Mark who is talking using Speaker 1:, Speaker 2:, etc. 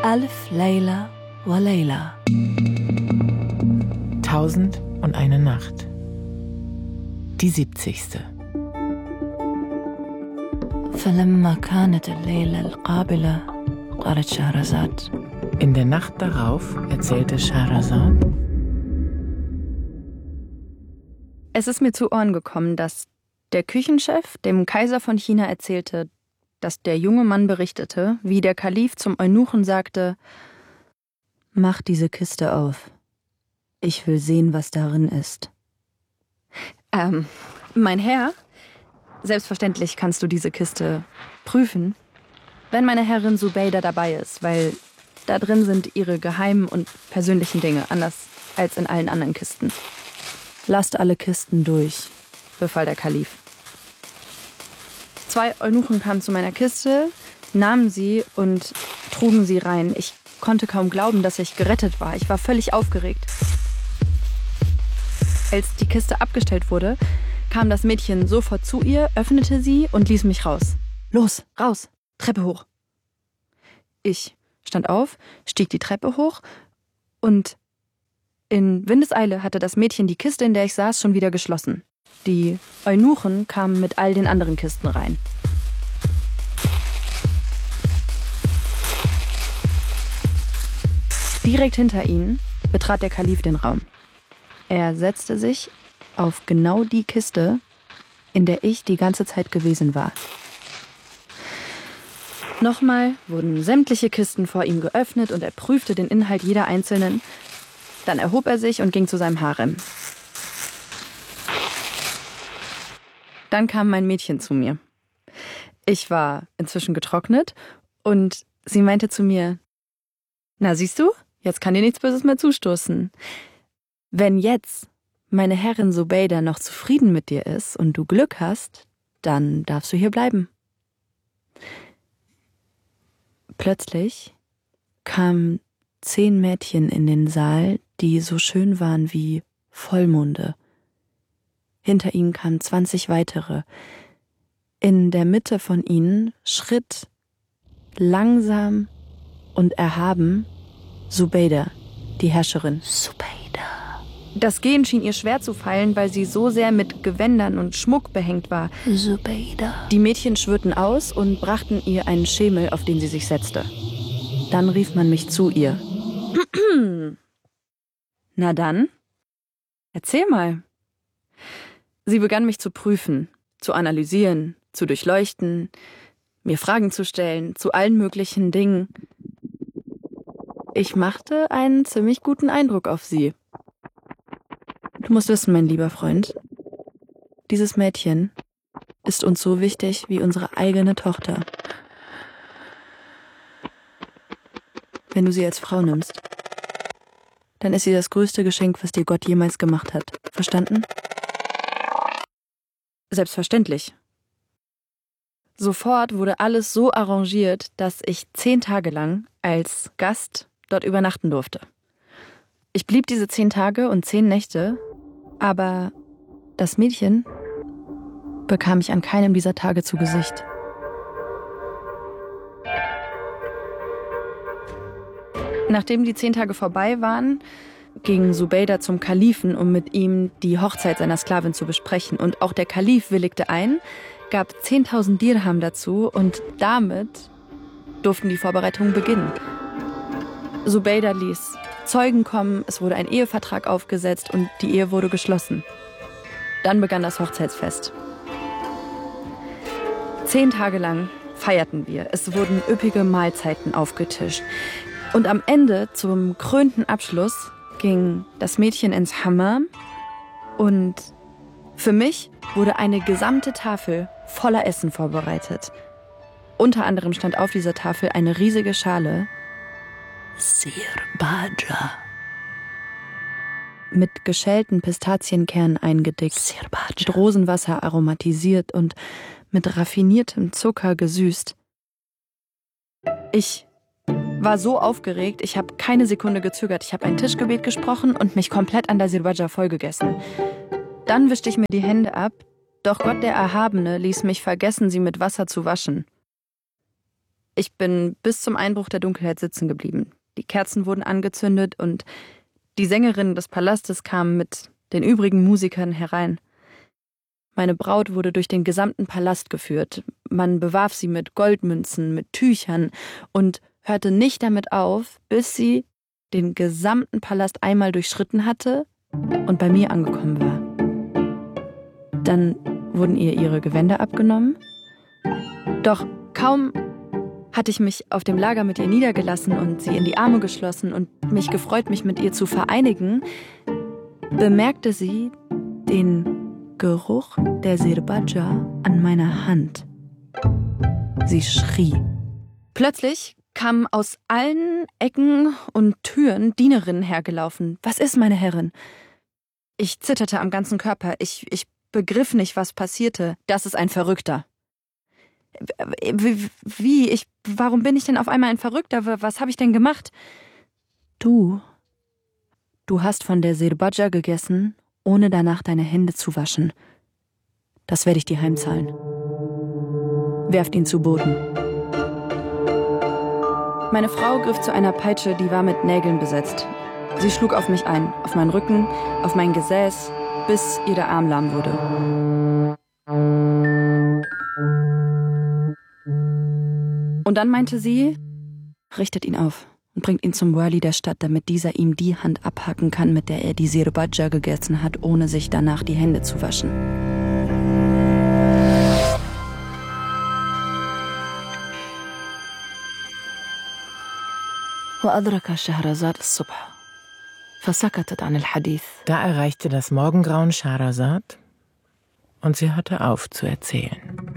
Speaker 1: ألف ليلة وليلة.
Speaker 2: 1001 Nacht. Die 70.
Speaker 1: فلما كانت الليلة القابلة قالت شهرزاد.
Speaker 2: In der Nacht darauf erzählte Scheherazad:
Speaker 3: Es ist mir zu Ohren gekommen, dass der Küchenchef dem Kaiser von China erzählte, dass der junge Mann berichtete, wie der Kalif zum Eunuchen sagte: Mach diese Kiste auf. Ich will sehen, was darin ist. Mein Herr, selbstverständlich kannst du diese Kiste prüfen, wenn meine Herrin Zubeida dabei ist, weil da drin sind ihre geheimen und persönlichen Dinge, anders als in allen anderen Kisten. Lasst alle Kisten durch, befahl der Kalif. 2 Eunuchen kamen zu meiner Kiste, nahmen sie und trugen sie rein. Ich konnte kaum glauben, dass ich gerettet war. Ich war völlig aufgeregt. Als die Kiste abgestellt wurde, kam das Mädchen sofort zu ihr, öffnete sie und ließ mich raus. Los, raus, Treppe hoch. Ich stand auf, stieg die Treppe hoch und in Windeseile hatte das Mädchen die Kiste, in der ich saß, schon wieder geschlossen. Die Eunuchen kamen mit all den anderen Kisten rein. Direkt hinter ihnen betrat der Kalif den Raum. Er setzte sich auf genau die Kiste, in der ich die ganze Zeit gewesen war. Nochmal wurden sämtliche Kisten vor ihm geöffnet und er prüfte den Inhalt jeder einzelnen. Dann erhob er sich und ging zu seinem Harem. Dann kam mein Mädchen zu mir. Ich war inzwischen getrocknet und sie meinte zu mir: Na, siehst du, jetzt kann dir nichts Böses mehr zustoßen. Wenn jetzt meine Herrin Zubeida noch zufrieden mit dir ist und du Glück hast, dann darfst du hier bleiben. Plötzlich kamen 10 Mädchen in den Saal, die so schön waren wie Vollmonde. Hinter ihnen kamen 20 weitere. In der Mitte von ihnen schritt langsam und erhaben Zubeida, die Herrscherin. Zubeida. Das Gehen schien ihr schwer zu fallen, weil sie so sehr mit Gewändern und Schmuck behängt war.
Speaker 1: Zubeida.
Speaker 3: Die Mädchen schwirrten aus und brachten ihr einen Schemel, auf den sie sich setzte. Dann rief man mich zu ihr. Na dann, erzähl mal. Sie begann mich zu prüfen, zu analysieren, zu durchleuchten, mir Fragen zu stellen, zu allen möglichen Dingen. Ich machte einen ziemlich guten Eindruck auf sie. Du musst wissen, mein lieber Freund, dieses Mädchen ist uns so wichtig wie unsere eigene Tochter. Wenn du sie als Frau nimmst, dann ist sie das größte Geschenk, was dir Gott jemals gemacht hat. Verstanden? Selbstverständlich. Sofort wurde alles so arrangiert, dass ich 10 Tage lang als Gast dort übernachten durfte. Ich blieb diese 10 Tage und 10 Nächte, aber das Mädchen bekam ich an keinem dieser Tage zu Gesicht. Nachdem die 10 Tage vorbei waren, ging Zubeida zum Kalifen, um mit ihm die Hochzeit seiner Sklavin zu besprechen. Und auch der Kalif willigte ein, gab 10.000 Dirham dazu und damit durften die Vorbereitungen beginnen. Zubeida ließ Zeugen kommen, es wurde ein Ehevertrag aufgesetzt und die Ehe wurde geschlossen. Dann begann das Hochzeitsfest. 10 Tage lang feierten wir. Es wurden üppige Mahlzeiten aufgetischt. Und am Ende, zum krönten Abschluss, ging das Mädchen ins Hammam und für mich wurde eine gesamte Tafel voller Essen vorbereitet. Unter anderem stand auf dieser Tafel eine riesige Schale
Speaker 1: Sirbaja.
Speaker 3: Mit geschälten Pistazienkernen eingedickt,
Speaker 1: Sirbaja.
Speaker 3: mit Rosenwasser aromatisiert und mit raffiniertem Zucker gesüßt. Ich war so aufgeregt, ich habe keine Sekunde gezögert. Ich habe ein Tischgebet gesprochen und mich komplett an der Sirbaja vollgegessen. Dann wischte ich mir die Hände ab, doch Gott der Erhabene ließ mich vergessen, sie mit Wasser zu waschen. Ich bin bis zum Einbruch der Dunkelheit sitzen geblieben. Die Kerzen wurden angezündet und die Sängerinnen des Palastes kamen mit den übrigen Musikern herein. Meine Braut wurde durch den gesamten Palast geführt. Man bewarf sie mit Goldmünzen, mit Tüchern und hörte nicht damit auf, bis sie den gesamten Palast einmal durchschritten hatte und bei mir angekommen war. Dann wurden ihr ihre Gewänder abgenommen. Doch kaum hatte ich mich auf dem Lager mit ihr niedergelassen und sie in die Arme geschlossen und mich gefreut, mich mit ihr zu vereinigen, bemerkte sie den Geruch der Sirbadja an meiner Hand. Sie schrie. Plötzlich kamen aus allen Ecken und Türen Dienerinnen hergelaufen. Was ist, meine Herrin? Ich zitterte am ganzen Körper. Ich begriff nicht, was passierte. Das ist ein Verrückter. Wie? Warum bin ich denn auf einmal ein Verrückter? Was habe ich denn gemacht? Du hast von der Sirbadja gegessen, ohne danach deine Hände zu waschen. Das werde ich dir heimzahlen. Werft ihn zu Boden. Meine Frau griff zu einer Peitsche, die war mit Nägeln besetzt. Sie schlug auf mich ein, auf meinen Rücken, auf mein Gesäß, bis ihr der Arm lahm wurde. Und dann meinte sie, richtet ihn auf und bringt ihn zum Wali der Stadt, damit dieser ihm die Hand abhacken kann, mit der er die Sirbadja gegessen hat, ohne sich danach die Hände zu waschen.
Speaker 1: وأدرك شهرزاد الصبح فسكتت عن الحديث.
Speaker 2: Da erreichte das Morgengrauen Scheherazad und sie hörte auf zu erzählen.